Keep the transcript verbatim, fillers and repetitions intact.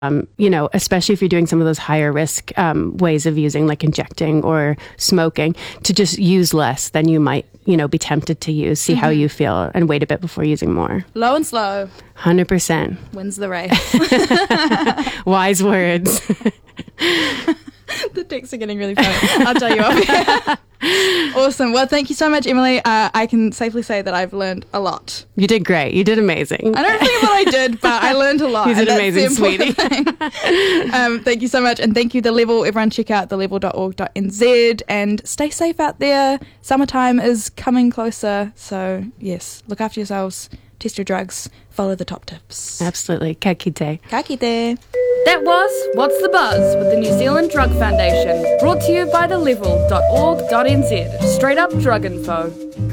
Um, you know, especially if you're doing some of those higher risk um, ways of using, like injecting or smoking, to just use less than you might, you know, be tempted to use. See mm-hmm. how you feel and wait a bit before using more. Low and slow. one hundred percent. Wins the race. Wise words. The texts are getting really funny. I'll tell you off. Awesome. Well, thank you so much, Emily. Uh, I can safely say that I've learned a lot. You did great. You did amazing. I don't think what I did, but I learned a lot. You did amazing, sweetie. um, thank you so much. And thank you, The Level. Everyone check out the level dot org dot n z and stay safe out there. Summertime is coming closer. So, yes, look after yourselves. Test your drugs. Follow the top tips. Absolutely. Ka kite. Ka kite. That was What's the Buzz with the New Zealand Drug Foundation, brought to you by the level dot org dot n z. Straight up drug info.